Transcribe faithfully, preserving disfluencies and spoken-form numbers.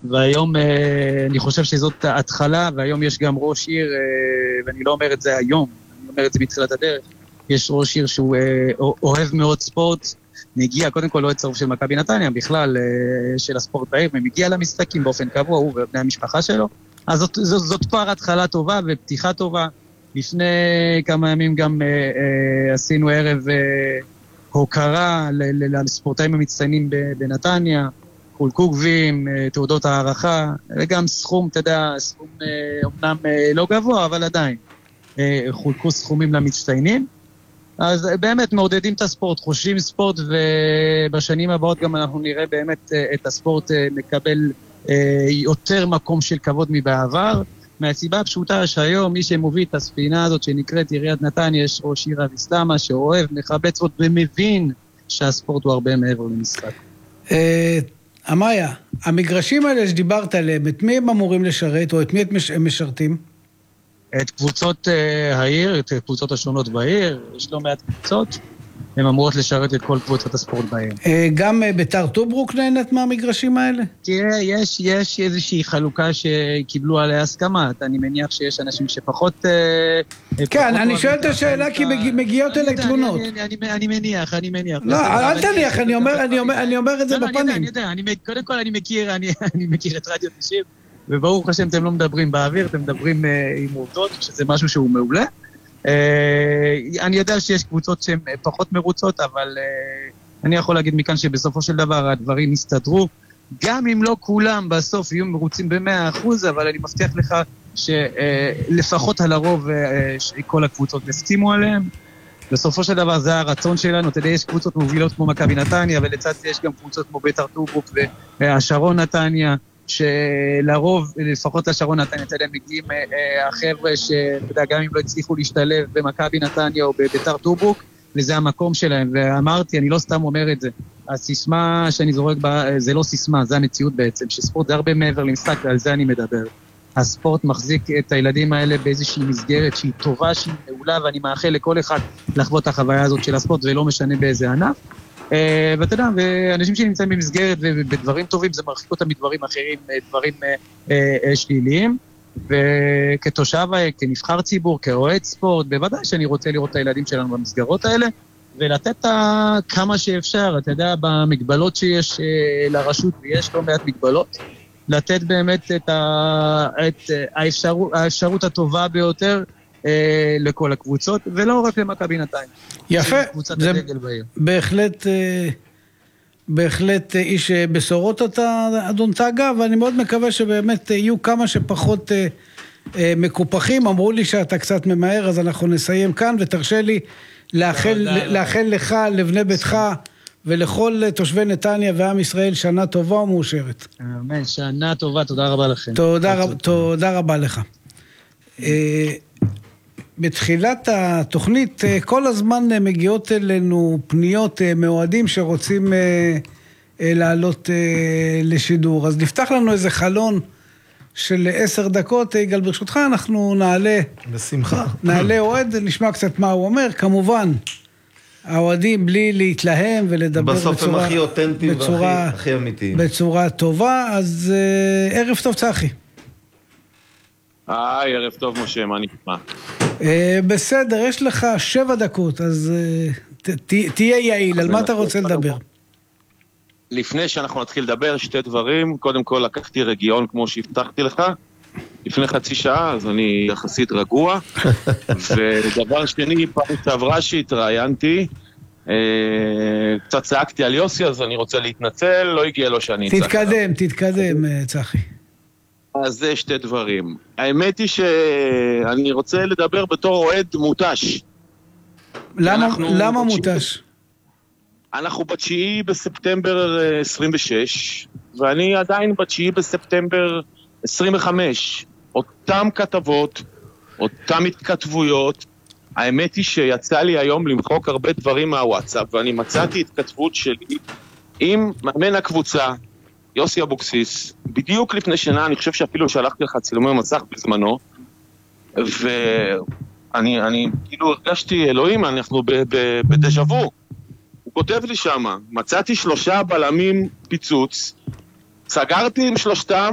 והיום אני חושב שזאת ההתחלה, והיום יש גם ראש עיר, ואני לא אומר את זה היום, אני אומר את זה בתחילת הדרך, יש ראש עיר שהוא אוהב מאוד ספורט, מגיע, קודם כל לא את צרוף של מכבי נתניה, בכלל של הספורט בעיר, ומגיע למשחקים באופן קבוע, הוא ובני המשפחה שלו, אז זאת, זאת, זאת כבר התחלה טובה ופתיחה טובה. לפני כמה ימים גם אה, אה, עשינו ערב אה, הוקרה לספורטאים המצטיינים בנתניה, חולקו גביעים, אה, תעודות הערכה, וגם סכום, אתה יודע, סכום אה, אומנם אה, לא גבוה, אבל עדיין, אה, חולקו סכומים למצטיינים. אז אה, באמת מעודדים את הספורט, חושבים ספורט, ובשנים הבאות גם אנחנו נראה באמת אה, את הספורט אה, מקבל אה, יותר מקום של כבוד מבעבר, מהסיבה הפשוטה שהיום מי שמוביל את הספינה הזאת שנקראת עיריית נתניה, יש ראש עיר אבי סלמה שאוהב, מכבד ספורט ומבין שהספורט הוא הרבה מעבר למשחק. אמיה, המגרשים האלה שדיברת עליהם, את מי הם אמורים לשרת או את מי הם משרתים? את קבוצות העיר, את קבוצות השונות בעיר, יש לא מעט קבוצות, הן אמורות לשרת את כל קבוצות הספורט בעיר. גם ביתר טוברוק נהנית מהמגרשים האלה? תראה, יש, יש איזושהי חלוקה שקיבלו עליה הסכמה, אני מניח שיש אנשים שפחות... כן, אני שואל את השאלה כי מגיעות אלי תלונות. אני מניח, אני מניח. לא, אל תניח, אני אומר את זה בפנים. אני יודע, קודם כל אני מכיר, אני מכיר את רדיו תשעים, וברוך השם אתם לא מדברים באוויר, אתם מדברים עם עובדות, שזה משהו שהוא מעולה. אני יודע שיש קבוצות שהן פחות מרוצות, אבל אני יכול להגיד מכאן שבסופו של דבר הדברים יסתדרו, גם אם לא כולם בסוף יהיו מרוצים ב-מאה אחוז, אבל אני מבטיח לך שלפחות על הרוב כל הקבוצות הסכימו עליהם. בסופו של דבר זה הרצון שלנו, אתה יודע, יש קבוצות מובילות כמו מכבי נתניה, ולצד זה יש גם קבוצות כמו ביתר טוברוק והשרון נתניה, שלרוב, לפחות לשרון נתניה, אתה יודע, מגיעים החבר'ה שאתה יודע, גם אם לא הצליחו להשתלב במכבי נתניה או בביתר טוברוק, וזה המקום שלהם, ואמרתי, אני לא סתם אומר את זה, הסיסמה שאני זורק בה, זה לא סיסמה, זה המציאות בעצם, שספורט זה הרבה מעבר למשחק, ועל זה אני מדבר. הספורט מחזיק את הילדים האלה באיזושהי מסגרת שהיא טובה, שהיא מעולה, ואני מאחל לכל אחד לחוות את החוויה הזאת של הספורט, ולא משנה באיזה ענף. ואתה יודע, ואנשים שנמצאים במסגרת ובדברים טובים, זה מרחיק אותם מדברים אחרים, דברים שליליים, וכתושב, כנבחר ציבור, כאוהד ספורט, בוודאי שאני רוצה לראות את הילדים שלנו במסגרות האלה, ולתת כמה שאפשר, אתה יודע, במגבלות שיש לרשות, ויש לא מעט מגבלות, לתת באמת את האפשרות הטובה ביותר, לכל הקבוצות, ולא רק למכבי נתניה. יפה, זה בהחלט, בהחלט איש בשורות אתה, אדון טגה, ואני מאוד מקווה שבאמת יהיו כמה שפחות מקופחים. אמרו לי שאתה קצת ממהר, אז אנחנו נסיים כאן, ותרשה לי לאחל, לאחל לך, לבני ביתך, ולכל תושבי נתניה ועם ישראל שנה טובה ומאושרת. אמן, שנה טובה, תודה רבה לכם. תודה רבה, תודה רבה לך. בתחילת התוכנית כל הזמן מגיעות אלינו פניות מאוהדים שרוצים לעלות לשידור, אז נפתח לנו איזה חלון של עשר דקות. יגאל, ברשותך אנחנו נעלה בשמחה נעלה אוהד, נשמע קצת מה הוא אומר. כמובן האוהדים בלי להתלהם ולדבר בסוף בצורה, הם הכי אותנטיים בצורה, והכי אמיתיים, בצורה טובה. אז uh, ערב טוב צחי. היי, ערב טוב משה, מה נשמע? Uh, בסדר, יש לך שבע דקות, אז uh, ת, ת, תהיה יעיל. על מה אתה רוצה לדבר? לפני שאנחנו נתחיל לדבר, שתי דברים. קודם כל לקחתי רגיון כמו שהבטחתי לך לפני חצי שעה, אז אני יחסית רגוע. ודבר שני, פעם שעברה שהתראיינתי, קצת צעקתי על יוסי, אז אני רוצה להתנצל, לא הגיע לו שאני אצעק. תתקדם, תתקדם, צחי. אז זה שתי דברים. האמת היא שאני רוצה לדבר בתור אוהד מוטש. למה, למה מוטש? אנחנו בתשיעי בספטמבר עשרים ושש, ואני עדיין בתשיעי בספטמבר עשרים וחמש. אותם כתבות, אותם התכתבויות. האמת היא שיצא לי היום למחוק הרבה דברים מהוואטסאפ, ואני מצאתי התכתבות שלי עם מאמן הקבוצה, יוסי אבוקסיס, בדיוק לפני שנה. אני חושב שאפילו שלחתי לך צילומי מסך בזמנו, ואני אני, כאילו הרגשתי, אלוהים, אנחנו בדז'אבו. הוא כותב לי שמה, מצאתי שלושה בלמים פיצוץ, סגרתי עם שלושתם,